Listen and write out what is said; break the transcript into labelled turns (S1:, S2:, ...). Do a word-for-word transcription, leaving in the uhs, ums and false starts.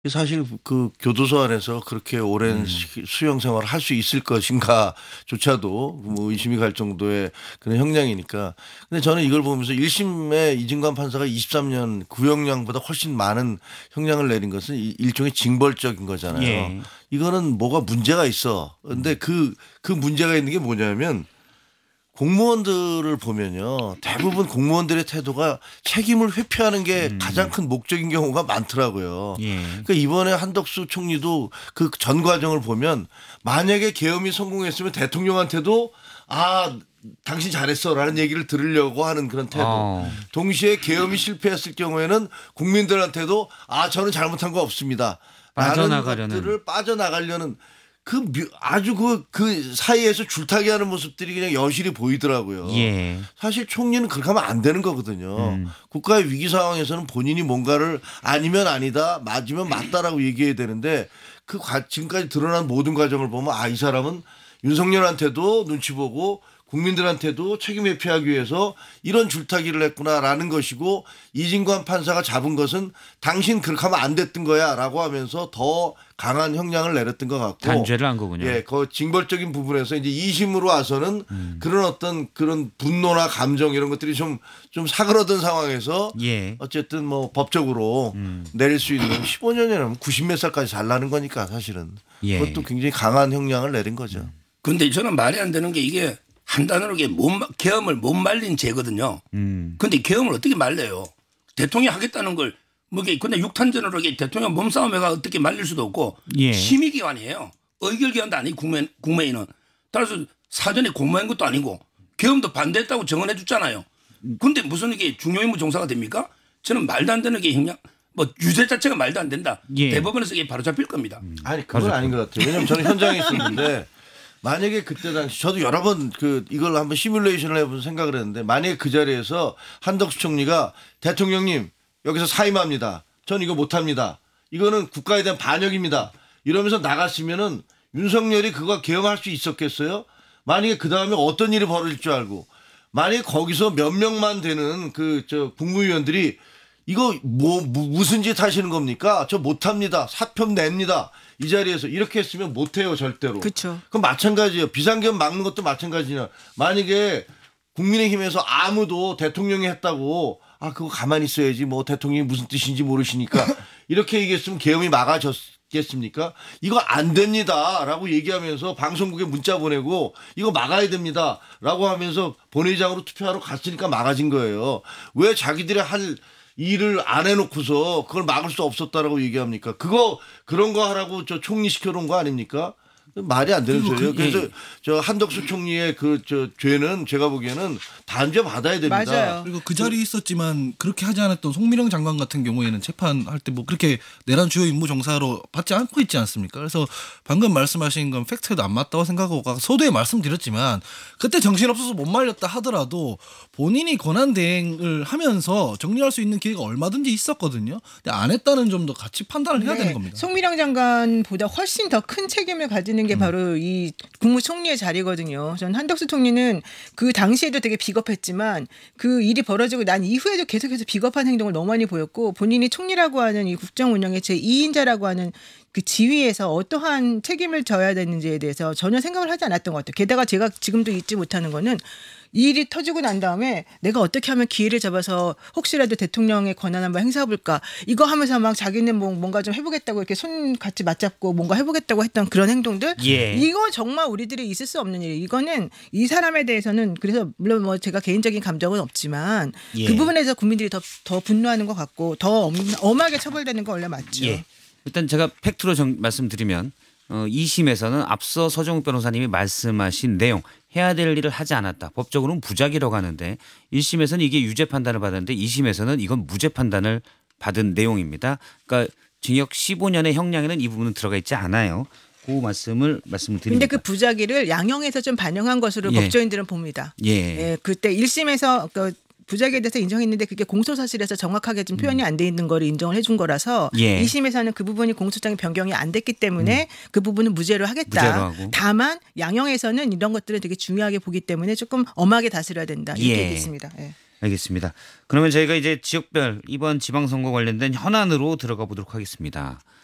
S1: 사실 그 교도소 안에서 그렇게 오랜
S2: 음.
S1: 시- 수용 생활을 할 수 있을 것인가조차도 뭐 의심이 갈 정도의 그런 형량이니까. 근데 저는 이걸 보면서 일 심에 이진관 판사가 이십삼 년 구형량보다 훨씬 많은 형량을 내린 것은 이- 일종의 징벌적인 거잖아요.
S2: 예.
S1: 이거는 뭐가 문제가 있어. 근데 그, 그 문제가 있는 게 뭐냐면 공무원들을 보면요. 대부분 공무원들의 태도가 책임을 회피하는 게 가장 큰 목적인 경우가 많더라고요.
S2: 예.
S1: 그러니까 이번에 한덕수 총리도 그 전 과정을 보면 만약에 계엄이 성공했으면 대통령한테도 아, 당신 잘했어 라는 얘기를 들으려고 하는 그런 태도.
S2: 어.
S1: 동시에 계엄이 실패했을 경우에는 국민들한테도 아, 저는 잘못한 거 없습니다. 라는
S2: 빠져나가려는.
S1: 것들을 빠져나가려는 그 묘- 아주 그, 그 사이에서 줄타기 하는 모습들이 그냥 여실히 보이더라고요.
S2: 예.
S1: 사실 총리는 그렇게 하면 안 되는 거거든요.
S2: 음.
S1: 국가의 위기 상황에서는 본인이 뭔가를 아니면 아니다, 맞으면 맞다라고 얘기해야 되는데 그 과- 지금까지 드러난 모든 과정을 보면 아, 이 사람은 윤석열한테도 눈치 보고 국민들한테도 책임 회피하기 위해서 이런 줄타기를 했구나라는 것이고 이진관 판사가 잡은 것은 당신 그렇게 하면 안 됐던 거야라고 하면서 더 강한 형량을 내렸던 것 같고
S2: 단죄를 한 거군요.
S1: 예, 그 징벌적인 부분에서 이제 이 심으로 와서는
S2: 음.
S1: 그런 어떤 그런 분노나 감정 이런 것들이 좀, 좀 사그러든 상황에서
S2: 예.
S1: 어쨌든 뭐 법적으로
S2: 음.
S1: 내릴 수 있는 십오 년이라면 구십 몇 살까지 잘나는 거니까 사실은
S2: 예.
S1: 그것도 굉장히 강한 형량을 내린 거죠.
S3: 근데 저는 말이 안 되는 게 이게 한 단어로 이게 못, 마- 계엄을 못 말린 죄거든요.
S2: 음.
S3: 근데 계엄을 어떻게 말려요? 대통령이 하겠다는 걸 뭐 이게 근데 육탄전으로 이게 대통령 몸싸움해가 어떻게 말릴 수도 없고
S2: 예.
S3: 심의기관이에요. 의결기관도 아니고 국회, 국회의는. 따라서 사전에 공모한 것도 아니고 계엄도 반대했다고 정언해 줬잖아요. 근데 무슨 이게 중요임무 종사가 됩니까? 저는 말도 안 되는 게 형량 뭐 유죄 자체가 말도 안 된다.
S2: 예.
S3: 대법원에서 이게 바로 잡힐 겁니다.
S1: 아니 그건 아닌 것 같아요. 왜냐하면 저는 현장에 있었는데 만약에 그때 당시 저도 여러 번 그 이걸 한번 시뮬레이션을 해본 생각을 했는데 만약에 그 자리에서 한덕수 총리가 대통령님 여기서 사임합니다. 전 이거 못합니다. 이거는 국가에 대한 반역입니다. 이러면서 나갔으면은 윤석열이 그거 개엄할 수 있었겠어요? 만약에 그 다음에 어떤 일이 벌어질 줄 알고 만약에 거기서 몇 명만 되는 그 저 국무위원들이 이거 뭐 무- 무슨 짓 하시는 겁니까? 저 못합니다. 사표 냅니다. 이 자리에서 이렇게 했으면 못해요 절대로.
S4: 그쵸.
S1: 그럼 마찬가지예요. 비상계엄 막는 것도 마찬가지냐. 만약에 국민의힘에서 아무도 대통령이 했다고 아 그거 가만히 있어야지 뭐 대통령이 무슨 뜻인지 모르시니까 이렇게 얘기했으면 계엄이 막아졌겠습니까? 이거 안 됩니다라고 얘기하면서 방송국에 문자 보내고 이거 막아야 됩니다라고 하면서 본회의장으로 투표하러 갔으니까 막아진 거예요. 왜 자기들이 할 일을 안 해놓고서 그걸 막을 수 없었다라고 얘기합니까? 그거 그런 거 하라고 저 총리 시켜놓은 거 아닙니까? 말이 안 되는
S3: 그리고
S1: 소리예요.
S3: 그-
S1: 그래서
S3: 예.
S1: 저 한덕수 총리의 그 저 죄는 제가 보기에는 단죄 받아야 됩니다.
S4: 맞아요.
S5: 그리고 그 자리에 있었지만 그렇게 하지 않았던 송미령 장관 같은 경우에는 재판할 때 뭐 그렇게 내란 주요 임무 종사로 받지 않고 있지 않습니까? 그래서 방금 말씀하신 건 팩트에도 안 맞다고 생각하고 아까 서두에 말씀드렸지만 그때 정신없어서 못 말렸다 하더라도 본인이 권한 대행을 하면서 정리할 수 있는 기회가 얼마든지 있었거든요. 근데 안 했다는 점도 같이 판단을 해야
S4: 네.
S5: 되는 겁니다.
S4: 송미령 장관보다 훨씬 더 큰 책임을 가지는 게 바로 이 국무총리의 자리거든요. 전 한덕수 총리는 그 당시에도 되게 비겁했지만 그 일이 벌어지고 난 이후에도 계속해서 비겁한 행동을 너무 많이 보였고 본인이 총리라고 하는 이 국정 운영의 제이인자라고 하는 그 지위에서 어떠한 책임을 져야 되는지에 대해서 전혀 생각을 하지 않았던 것 같아요. 게다가 제가 지금도 잊지 못하는 거는 이 일이 터지고 난 다음에 내가 어떻게 하면 기회를 잡아서 혹시라도 대통령의 권한 한번 행사해볼까 이거 하면서 막 자기는 뭐 뭔가 좀 해보겠다고 이렇게 손 같이 맞잡고 뭔가 해보겠다고 했던 그런 행동들
S2: 예.
S4: 이거 정말 우리들이 있을 수 없는 일이에요. 이거는 이 사람에 대해서는 그래서 물론 뭐 제가 개인적인 감정은 없지만
S2: 예.
S4: 그 부분에서 국민들이 더, 더 분노하는 것 같고 더 엄, 엄하게 처벌되는 건 원래 맞죠.
S2: 예. 일단 제가 팩트로 정, 말씀드리면 어, 이 심에서는 앞서 서정욱 변호사님이 말씀하신 내용 해야 될 일을 하지 않았다. 법적으로는 부작위라고 하는데 일 심에서는 이게 유죄 판단을 받았는데 이 심에서는 이건 무죄 판단을 받은 내용입니다. 그러니까 징역 십오 년의 형량에는 이 부분은 들어가 있지 않아요. 그 말씀을 말씀드립니다.
S4: 근데 그 부작위를 양형에서 좀 반영한 것으로
S2: 예.
S4: 법조인들은 봅니다.
S2: 예.
S4: 예, 그때 일 심에서 그 부작위에 대해서 인정했는데 그게 공소사실에서 정확하게 좀 표현이 안 돼 있는 거를 인정을 해준 거라서
S2: 예.
S4: 이 심에서는 그 부분이 공소장에 변경이 안 됐기 때문에 그 부분은 무죄로 하겠다.
S2: 무죄로 하고.
S4: 다만 양형에서는 이런 것들을 되게 중요하게 보기 때문에 조금 엄하게 다스려야 된다. 이렇게
S2: 예.
S4: 얘기했습니다. 예.
S2: 알겠습니다. 그러면 저희가 이제 지역별 이번 지방선거 관련된 현안으로 들어가 보도록 하겠습니다.